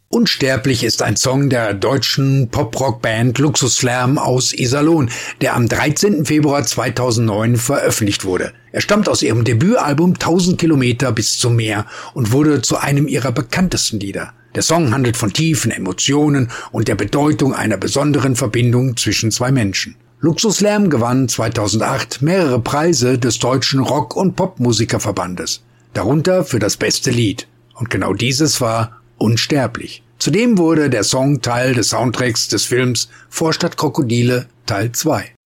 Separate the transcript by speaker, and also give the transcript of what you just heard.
Speaker 1: Unsterblich ist ein Song der deutschen Pop-Rock-Band Luxuslärm aus Iserlohn, der am 13. Februar 2009 veröffentlicht wurde. Er stammt aus ihrem Debütalbum 1000 Kilometer bis zum Meer und wurde zu einem ihrer bekanntesten Lieder. Der Song handelt von tiefen Emotionen und der Bedeutung einer besonderen Verbindung zwischen zwei Menschen. Luxuslärm gewann 2008 mehrere Preise des Deutschen Rock- und Popmusikerverbandes, darunter für das beste Lied. Und genau dieses war Unsterblich. Zudem wurde der Song Teil des Soundtracks des Films Vorstadtkrokodile Teil 2.